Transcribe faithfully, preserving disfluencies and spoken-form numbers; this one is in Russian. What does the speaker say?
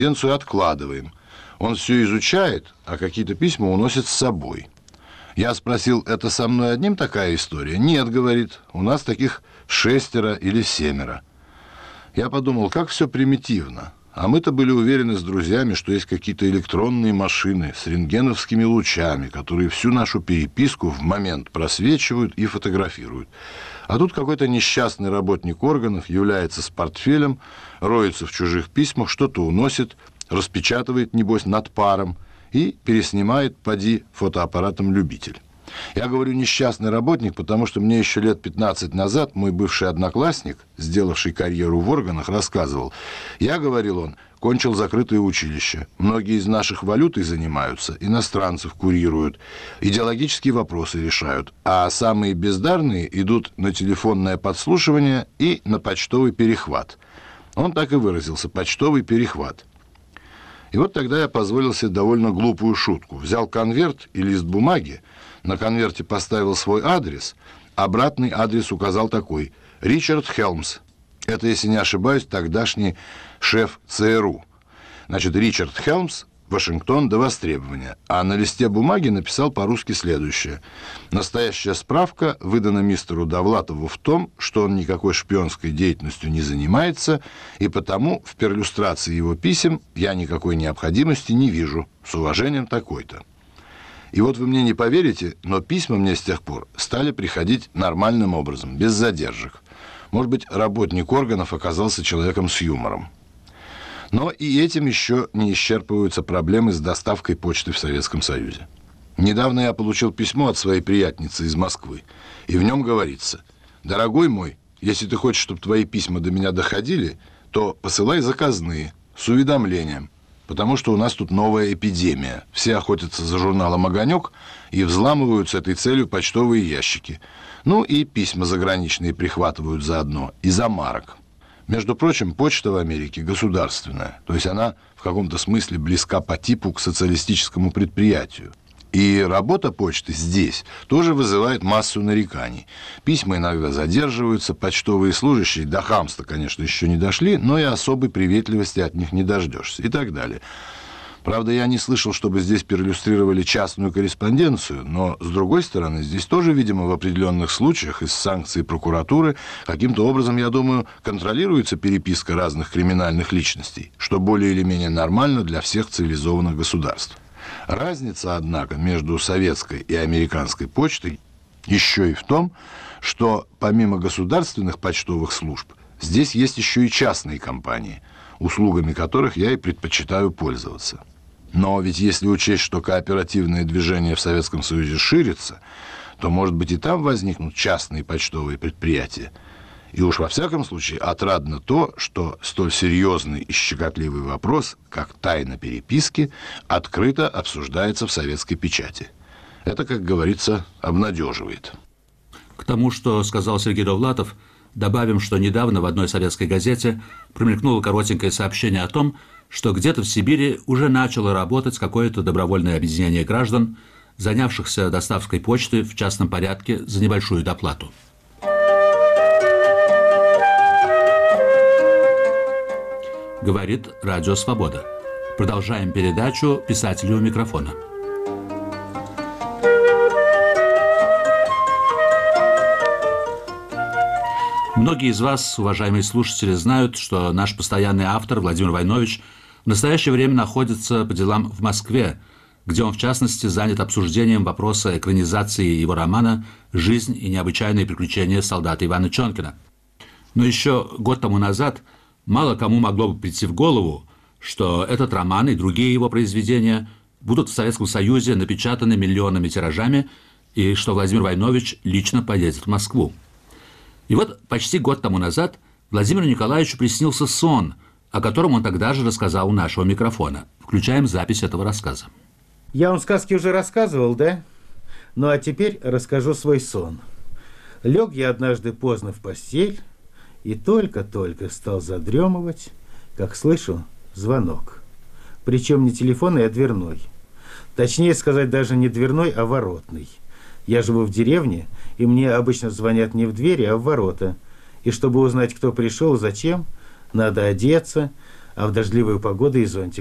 корреспонденцию откладываем. Он все изучает, а какие-то письма уносит с собой. Я спросил, это со мной одним такая история? Нет, говорит, у нас таких шестеро или семеро. Я подумал, как все примитивно. А мы-то были уверены с друзьями, что есть какие-то электронные машины с рентгеновскими лучами, которые всю нашу переписку в момент просвечивают и фотографируют. А тут какой-то несчастный работник органов является с портфелем, роется в чужих письмах, что-то уносит, распечатывает, небось, над паром и переснимает, поди, фотоаппаратом любитель. Я говорю «несчастный работник», потому что мне еще лет пятнадцать назад мой бывший одноклассник, сделавший карьеру в органах, рассказывал. Я, говорил он, кончил закрытое училище. Многие из наших валютой занимаются, иностранцев курируют, идеологические вопросы решают, а самые бездарные идут на телефонное подслушивание и на почтовый перехват. Он так и выразился – почтовый перехват. И вот тогда я позволил себе довольно глупую шутку. Взял конверт и лист бумаги, на конверте поставил свой адрес, обратный адрес указал такой – Ричард Хелмс. Это, если не ошибаюсь, тогдашний шеф ЦРУ. Значит, Ричард Хелмс, Вашингтон, до востребования. А на листе бумаги написал по-русски следующее. Настоящая справка выдана мистеру Довлатову в том, что он никакой шпионской деятельностью не занимается, и потому в перлюстрации его писем я никакой необходимости не вижу. С уважением, такой-то. И вот вы мне не поверите, но письма мне с тех пор стали приходить нормальным образом, без задержек. Может быть, работник органов оказался человеком с юмором. Но и этим еще не исчерпываются проблемы с доставкой почты в Советском Союзе. Недавно я получил письмо от своей приятницы из Москвы, и в нем говорится: «Дорогой мой, если ты хочешь, чтобы твои письма до меня доходили, то посылай заказные, с уведомлением, потому что у нас тут новая эпидемия. Все охотятся за журналом «Огонек» и взламывают с этой целью почтовые ящики. Ну и письма заграничные прихватывают заодно, и за марок». Между прочим, почта в Америке государственная, то есть она в каком-то смысле близка по типу к социалистическому предприятию. И работа почты здесь тоже вызывает массу нареканий. Письма иногда задерживаются, почтовые служащие до хамства, конечно, еще не дошли, но и особой приветливости от них не дождешься и так далее. Правда, я не слышал, чтобы здесь перлюстрировали частную корреспонденцию, но, с другой стороны, здесь тоже, видимо, в определенных случаях из санкций прокуратуры каким-то образом, я думаю, контролируется переписка разных криминальных личностей, что более или менее нормально для всех цивилизованных государств. Разница, однако, между советской и американской почтой еще и в том, что помимо государственных почтовых служб здесь есть еще и частные компании, услугами которых я и предпочитаю пользоваться. Но ведь если учесть, что кооперативное движение в Советском Союзе ширится, то, может быть, и там возникнут частные почтовые предприятия. И уж во всяком случае отрадно то, что столь серьезный и щекотливый вопрос, как тайна переписки, открыто обсуждается в советской печати. Это, как говорится, обнадеживает. К тому, что сказал Сергей Довлатов, добавим, что недавно в одной советской газете промелькнуло коротенькое сообщение о том, что где-то в Сибири уже начало работать какое-то добровольное объединение граждан, занявшихся доставкой почты в частном порядке за небольшую доплату. Говорит Радио Свобода. Продолжаем передачу «Писателю у микрофона». Многие из вас, уважаемые слушатели, знают, что наш постоянный автор Владимир Войнович в настоящее время находится по делам в Москве, где он, в частности, занят обсуждением вопроса экранизации его романа «Жизнь и необычайные приключения солдата Ивана Чонкина». Но еще год тому назад мало кому могло бы прийти в голову, что этот роман и другие его произведения будут в Советском Союзе напечатаны миллионными тиражами, и что Владимир Войнович лично поедет в Москву. И вот почти год тому назад Владимиру Николаевичу приснился сон, о котором он тогда же рассказал у нашего микрофона. Включаем запись этого рассказа. Я вам сказки уже рассказывал, да? Ну а теперь расскажу свой сон. Лег я однажды поздно в постель и только-только стал задремывать, как слышу звонок. Причем не телефонный, а дверной. Точнее сказать, даже не дверной, а воротный. Я живу в деревне, и мне обычно звонят не в двери, а в ворота. И чтобы узнать, кто пришел, зачем, надо одеться, а в дождливую погоду и зонтик.